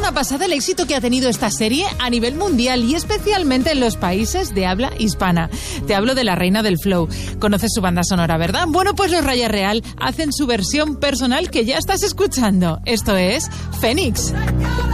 semana pasada el éxito que ha tenido esta serie a nivel mundial y especialmente en los países de habla hispana. Te hablo de La Reina del Flow. Conoces su banda sonora, ¿verdad? Bueno, pues los Raya Real hacen su versión personal que ya estás escuchando. Esto es Fénix.